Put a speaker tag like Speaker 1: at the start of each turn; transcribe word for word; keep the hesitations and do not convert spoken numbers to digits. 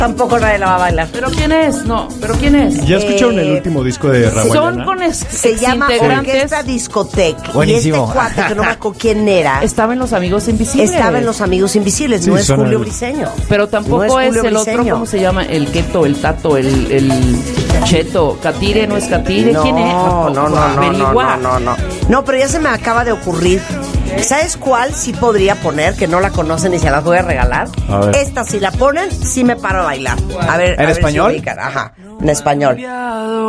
Speaker 1: Tampoco nadie la va a bailar.
Speaker 2: ¿Pero quién es? No, ¿pero quién es?
Speaker 3: ¿Ya escucharon
Speaker 1: Eh,
Speaker 3: el último disco de Raguayana?
Speaker 2: Son con es-
Speaker 1: Se llama
Speaker 2: integrantes.
Speaker 1: Orquesta Discotec.
Speaker 4: Buenísimo.
Speaker 1: Y este cuate, que no me acuerdo quién era,
Speaker 2: Estaba en Los Amigos Invisibles.
Speaker 1: estaba en Los Amigos Invisibles.
Speaker 3: Sí,
Speaker 1: no es
Speaker 3: suena
Speaker 1: Julio
Speaker 3: el-
Speaker 1: Briseño.
Speaker 2: Pero tampoco
Speaker 1: No es
Speaker 2: es,
Speaker 1: Julio
Speaker 2: el otro,
Speaker 1: Briseño.
Speaker 2: ¿cómo se llama? El Keto, el Tato, el, el Cheto. Catire, ¿no es Catire?
Speaker 1: No,
Speaker 2: ¿Quién es?
Speaker 1: no, no, no, no,
Speaker 2: Averigua.
Speaker 1: no, no, no. No, pero ya se me acaba de ocurrir. ¿Sabes cuál sí podría poner? Que no la conocen y se las voy a regalar.
Speaker 3: A ver.
Speaker 1: Esta, si la ponen, sí me paro a bailar. A ver,
Speaker 4: ¿En
Speaker 1: a ver si
Speaker 4: español?
Speaker 1: ubican. Ajá, en español.